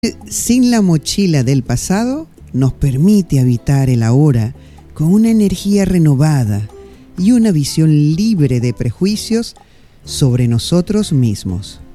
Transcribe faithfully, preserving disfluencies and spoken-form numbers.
Sin la mochila del pasado, nos permite habitar el ahora con una energía renovada y una visión libre de prejuicios sobre nosotros mismos.